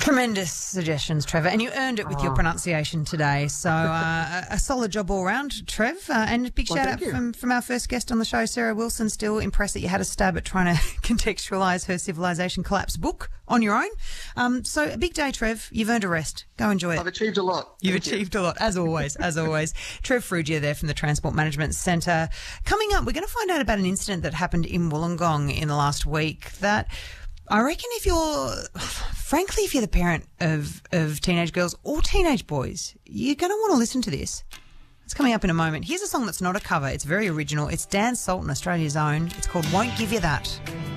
Tremendous suggestions, Trevor, and you earned it with your pronunciation today. So a solid job all round, Trev. And a big shout out from our first guest on the show, Sarah Wilson. Still impressed that you had a stab at trying to contextualise her Civilization Collapse book on your own. So a big day, Trev. You've earned a rest. Go enjoy it. I've achieved a lot. You've achieved a lot, as always, as always. Trev Frugia there from the Transport Management Centre. Coming up, we're going to find out about an incident that happened in Wollongong in the last week that I reckon if you're the parent of teenage girls or teenage boys, you're going to want to listen to this. It's coming up in a moment. Here's a song that's not a cover. It's very original. It's Dan Sultan, Australia's own. It's called Won't Give You That.